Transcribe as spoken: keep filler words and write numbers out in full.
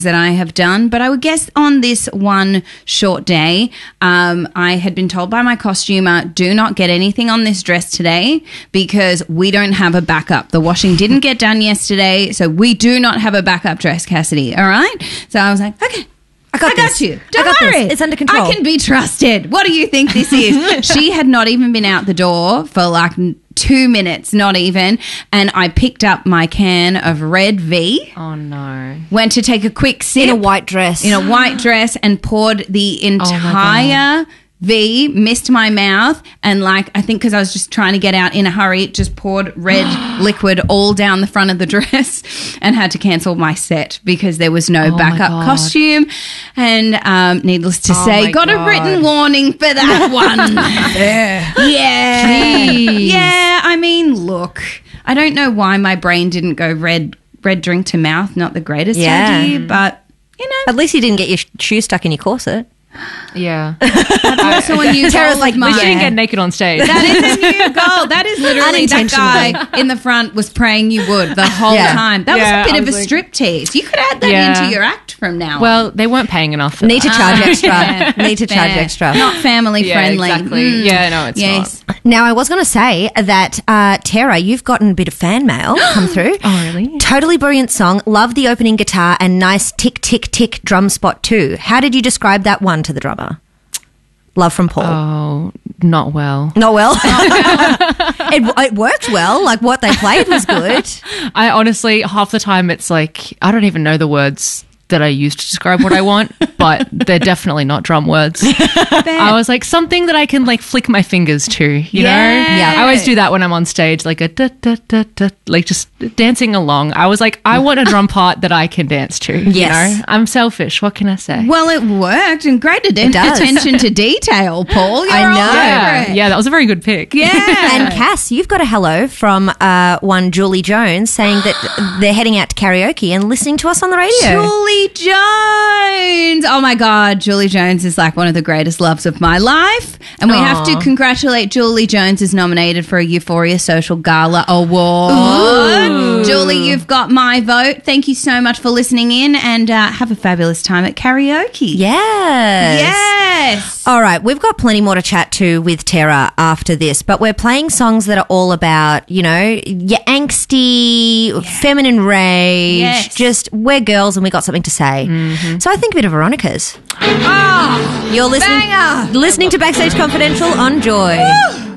that I have done, but I would guess on this one short day, um, I had been told by my costumer, do not get anything on this dress today because we don't have a backup. The washing didn't get done yesterday, so we do not have a backup dress, Cassidy. All right? So I was like, okay. I got, I got this. you. Don't I got worry. This. It's under control. I can be trusted. What do you think this is? She had not even been out the door for like two minutes, not even. And I picked up my can of Red V. Oh, no. Went to take a quick sip. In a white dress. In a white dress and poured the entire V, missed my mouth, and like, I think because I was just trying to get out in a hurry, just poured red liquid all down the front of the dress and had to cancel my set because there was no Oh my backup God. costume. And um, needless to Oh say, my got God. a written warning for that one. yeah. Yeah. Jeez. Yeah, I mean, look, I don't know why my brain didn't go red, red drink to mouth, not the greatest Yeah. idea, but, you know. At least you didn't get your sh- shoe stuck in your corset. Yeah. Also a new Tara's goal like, of we We mine. shouldn't get naked on stage. That is a new goal. That is literally that Unintentionally. guy in the front was praying you would the whole Yeah. time. That Yeah, was a bit I of a was like- strip tease. You could add that Yeah. into your act from now on. Well, they weren't paying enough for Need to that. charge Ah, extra. fair, Need to charge fair. extra. Not family Yeah, friendly. exactly. Mm. Yeah, no, it's yes. Now, I was going to say that, uh, Tara, you've gotten a bit of fan mail come through. Oh, really? Totally brilliant song. Love the opening guitar and nice tick, tick, tick drum spot too. How did you describe that one to the drummer? Love from Paul. Oh, not well. Not well. it, it worked well. Like what they played was good. I honestly, half the time it's like, I don't even know the words that I use to describe what I want, but they're definitely not drum words. I was like, something that I can like flick my fingers to, you know? Yeah. I always do that when I'm on stage, like a da, da, da, da, like just dancing along. I was like, I want a drum part that I can dance to. Yes. You know? I'm selfish. What can I say? Well, it worked, and great atten- does. attention to detail, Paul. You're I all know. yeah, over it. yeah, that was a very good pick. Yeah. And Cass, you've got a hello from uh, one Julie Jones saying that they're heading out to karaoke and listening to us on the radio. Julie Jones. Oh my God, Julie Jones is like one of the greatest loves of my life. And we have to Aw. congratulate Julie Jones is nominated for a Euphoria Social Gala Award. Julie, you've got my vote. Thank you so much for listening in, and uh, have a fabulous time at karaoke. Yes. Yes. All right, we've got plenty more to chat to with Tara after this, but we're playing songs that are all about, you know, your angsty, feminine rage. Yes. Just, we're girls and we got something to say. So I think a bit of Veronica's. Oh, You're listening, banger. listening to Backstage Confidential on Joy. Woo.